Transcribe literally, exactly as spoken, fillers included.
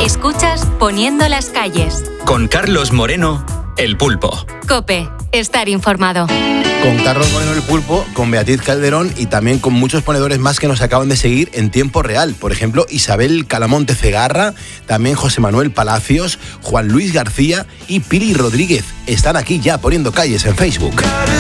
Escuchas Poniendo las calles. Con Carlos Moreno, El Pulpo. COPE, estar informado. Con Carlos Moreno El Pulpo, con Beatriz Calderón y también con muchos ponedores más que nos acaban de seguir en tiempo real. Por ejemplo, Isabel Calamonte Cegarra, también José Manuel Palacios, Juan Luis García y Pili Rodríguez. Están aquí ya poniendo calles en Facebook.